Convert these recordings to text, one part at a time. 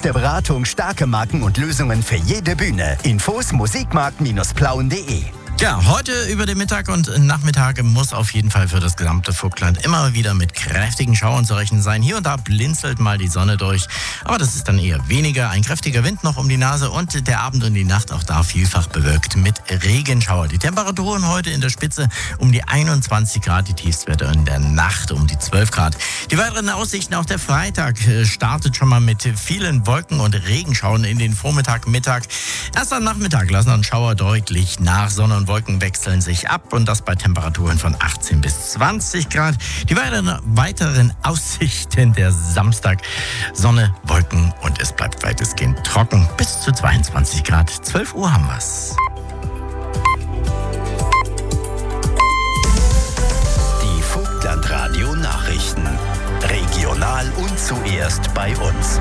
beste Beratung, starke Marken und Lösungen für jede Bühne. Infos musikmarkt-plauen.de. Ja, heute über den Mittag und Nachmittag muss auf jeden Fall für das gesamte Vogtland immer wieder mit kräftigen Schauern zu rechnen sein. Hier und da blinzelt mal die Sonne durch, aber das ist dann eher weniger. Ein kräftiger Wind noch um die Nase und der Abend und die Nacht auch da vielfach bewölkt mit Regenschauer. Die Temperaturen heute in der Spitze um die 21 Grad, die Tiefstwerte in der Nacht um die 12 Grad. Die weiteren Aussichten, auch der Freitag startet schon mal mit vielen Wolken und Regenschauern in den Vormittag, Mittag. Erst am Nachmittag lassen dann Schauer deutlich nach. Sonne und Wolken wechseln sich ab und das bei Temperaturen von 18 bis 20 Grad. Die weiteren Aussichten der Samstag: Sonne, Wolken und es bleibt weitestgehend trocken bis zu 22 Grad. 12 Uhr haben wir's. Die Vogtland-Radio Nachrichten. Regional und zuerst bei uns.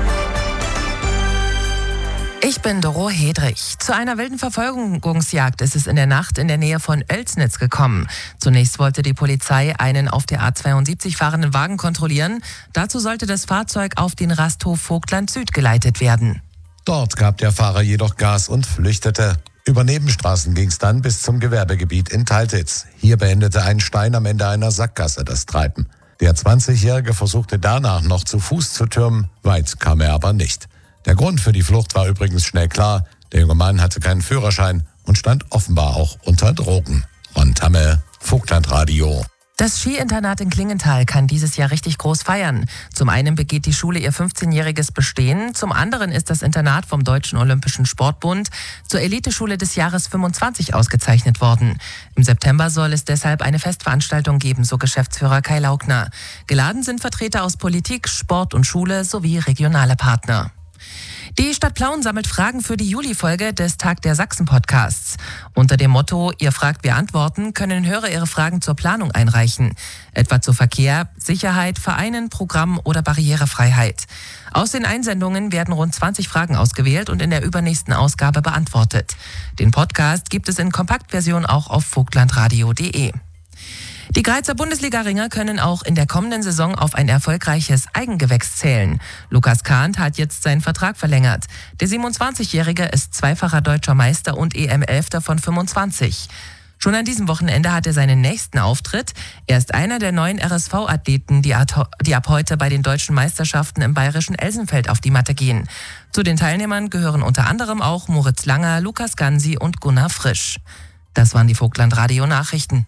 Ich bin Doro Hedrich. Zu einer wilden Verfolgungsjagd ist es in der Nacht in der Nähe von Oelsnitz gekommen. Zunächst wollte die Polizei einen auf der A72 fahrenden Wagen kontrollieren. Dazu sollte das Fahrzeug auf den Rasthof Vogtland Süd geleitet werden. Dort gab der Fahrer jedoch Gas und flüchtete. Über Nebenstraßen ging es dann bis zum Gewerbegebiet in Teiltitz. Hier beendete ein Stein am Ende einer Sackgasse das Treiben. Der 20-Jährige versuchte danach noch zu Fuß zu türmen, weit kam er aber nicht. Der Grund für die Flucht war übrigens schnell klar. Der junge Mann hatte keinen Führerschein und stand offenbar auch unter Drogen. Ron Tamme, Vogtlandradio. Das Skiinternat in Klingenthal kann dieses Jahr richtig groß feiern. Zum einen begeht die Schule ihr 15-jähriges Bestehen, zum anderen ist das Internat vom Deutschen Olympischen Sportbund zur Eliteschule des Jahres 25 ausgezeichnet worden. Im September soll es deshalb eine Festveranstaltung geben, so Geschäftsführer Kai Laugner. Geladen sind Vertreter aus Politik, Sport und Schule sowie regionale Partner. Die Stadt Plauen sammelt Fragen für die Juli-Folge des Tag der Sachsen-Podcasts. Unter dem Motto "Ihr fragt, wir antworten" können Hörer ihre Fragen zur Planung einreichen. Etwa zu Verkehr, Sicherheit, Vereinen, Programm oder Barrierefreiheit. Aus den Einsendungen werden rund 20 Fragen ausgewählt und in der übernächsten Ausgabe beantwortet. Den Podcast gibt es in Kompaktversion auch auf vogtlandradio.de. Die Greizer Bundesliga-Ringer können auch in der kommenden Saison auf ein erfolgreiches Eigengewächs zählen. Lukas Kahnt hat jetzt seinen Vertrag verlängert. Der 27-Jährige ist zweifacher deutscher Meister und EM-Elfter von 25. Schon an diesem Wochenende hat er seinen nächsten Auftritt. Er ist einer der neuen RSV-Athleten, die ab heute bei den deutschen Meisterschaften im bayerischen Elsenfeld auf die Matte gehen. Zu den Teilnehmern gehören unter anderem auch Moritz Langer, Lukas Gansi und Gunnar Frisch. Das waren die Vogtland-Radio-Nachrichten.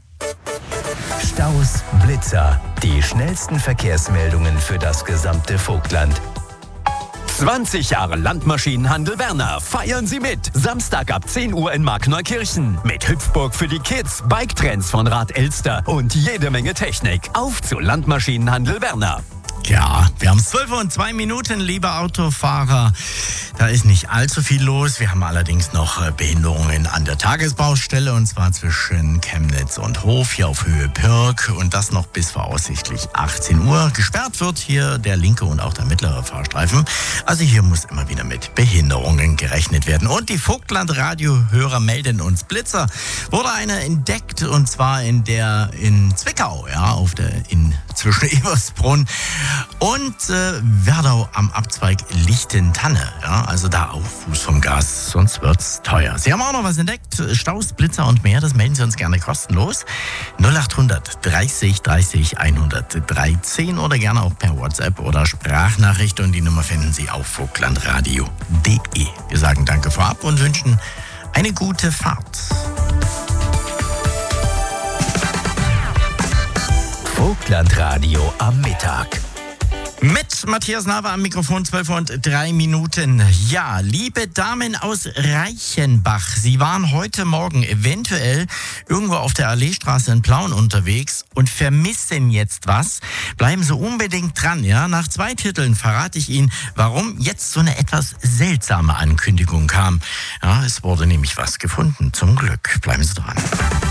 Staus, Blitzer, die schnellsten Verkehrsmeldungen für das gesamte Vogtland. 20 Jahre Landmaschinenhandel Werner. Feiern Sie mit. Samstag ab 10 Uhr in Markneukirchen. Mit Hüpfburg für die Kids, Bike-Trends von Rad Elster und jede Menge Technik. Auf zu Landmaschinenhandel Werner. Ja, wir haben 12:02, liebe Autofahrer. Da ist nicht allzu viel los. Wir haben allerdings noch Behinderungen an der Tagesbaustelle, und zwar zwischen Chemnitz und Hof, hier auf Höhe Pirk, und das noch bis voraussichtlich 18 Uhr. Gesperrt wird hier der linke und auch der mittlere Fahrstreifen. Also hier muss immer wieder mit Behinderungen gerechnet werden. Und die Vogtland-Radio-Hörer melden uns: Blitzer. Wurde einer entdeckt, und zwar in Zwickau, ja, zwischen Ebersbrunn und Werdau am Abzweig Lichtentanne. Ja, also da auf Fuß vom Gas, sonst wird's teuer. Sie haben auch noch was entdeckt: Staus, Blitzer und mehr. Das melden Sie uns gerne kostenlos. 0800 30 30 113 oder gerne auch per WhatsApp oder Sprachnachricht. Und die Nummer finden Sie auf vogtlandradio.de. Wir sagen danke vorab und wünschen eine gute Fahrt. Vogtlandradio am Mittag. Mit Matthias Naber am Mikrofon, 12:03. Ja, liebe Damen aus Reichenbach, Sie waren heute Morgen eventuell irgendwo auf der Alleestraße in Plauen unterwegs und vermissen jetzt was. Bleiben Sie unbedingt dran, ja? Nach 2 Titeln verrate ich Ihnen, warum jetzt so eine etwas seltsame Ankündigung kam. Ja, es wurde nämlich was gefunden, zum Glück. Bleiben Sie dran.